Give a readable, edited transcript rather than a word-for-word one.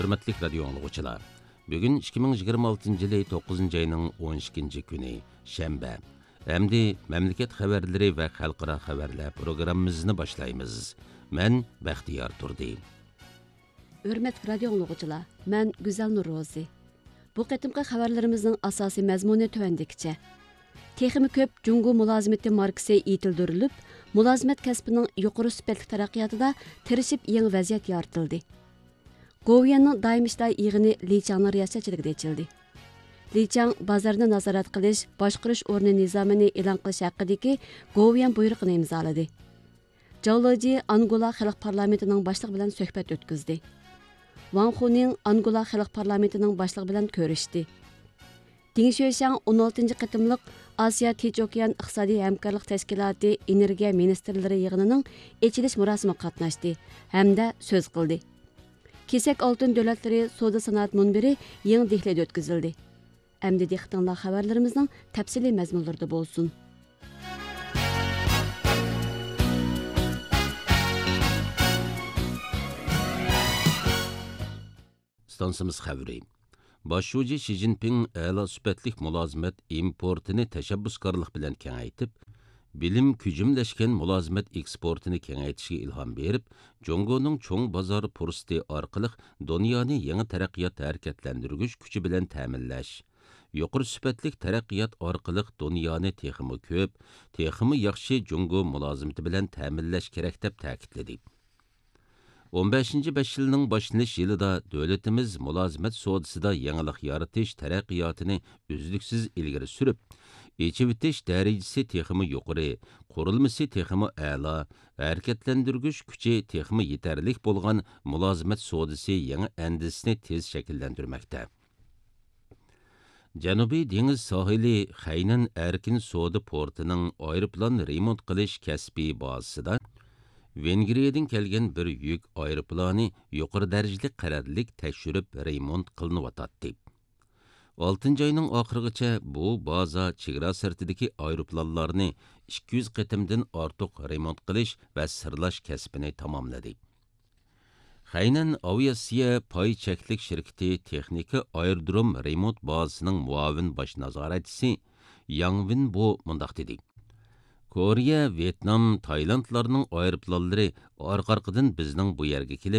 Hürmetlik radyo anlıqçılar. Bugün 2026 yılı 9. ayının 12. günü Şembe. Emdi memleket haberleri ve halkara haberler programımızını başlayımız. Ben Baxtiyar Turdi. Hürmetlik radyo anlıqçılar. Ben Güzel Nur Rozi. Bu qetimki xabarlarimizning asosiy mazmuni tövəndikçe. Texmi köp Jungo mulazimati markasi etildirilib, mulazimat kasbining yuqori sifatli taraqqiyotida tirishib yangi vaziyat yaratildi. Goviyanning doim ishlar yig'ini Lichangning riyosatchiligida ochildi. Lichang bozorni nazorat qilish, boshqarish o'rni nizomini e'lon qilish haqidagi Goviyan buyrug'ini imzoladi. Jawloji Angola xalq parlamentining boshlig'i bilan suhbat o'tkazdi. Wang Huning Angola xalq parlamentining boshlig'i bilan ko'rishdi. Ding Xueshang 16-cı qitimliq Asiya Tinch okean iqtisodiy hamkorlik tashkiloti energiya ministrlari yig'inining ochilish marosimida qatnashdi hamda so'z qildi. Kesak oltin davlatlari savdo sanoat munbiri yangi Dehlida o'tkazildi. Endi diqqatinglar xabarlarimizning tafsiliy mazmunlarida bo'lsin. Stansımız xəbri. Başçı Xi Jinping əla sübətlik mulazimat importini təşəbbüskarlıq bilan kengaytib, bilim kücümləşkən mulazimat eksportini kengaytishga ilham berib, Jongoning cho'ng bozori fursati orqali dunyoni yangi taraqqiyot harakatlantirgich kuchi bilan ta'minlash, yuqori sifatlik taraqqiyot orqali dunyoni texmi ko'p, texmi yaxshi Jongo mulozimati bilan ta'minlash kerak deb ta'kidladi. 15-5 yılının başlanış yılında devletimiz mulazimat sodasida yangilik yaratish taraqqiyotini uzluksiz ilgari surib, echivitish darajasi texmi yuqori, qurilmasi texmi a'lo, harakatlantirgich kuchi texmi yetarlik bo'lgan mulazimat sodasi yangi andisini tez shakllantirmoqda. Janubiy dengiz sohili Xaynan erkin soda portining aeroplan remont qilish kasbiy bazasida Vengriyadan kelgan bir yük aeroplani yuqori darajali qarorlik tekshirib remont qilinayotdi. 6 ayning oxirigacha bu baza chegara sirtidagi aeroplanlarni 200 qitimdan ortiq remont qilish va sirlash kasbini tamomladi. Xaynan aviasiya pay cheklik shirkati texnika aerodrom remont bazasining muavin bosh nazoratchisi Yangwin bu mundaq dedi. Koreya, Vietnam, Taylandlarning aeroplanlari orqa-arqadan bizning bu yerga kelib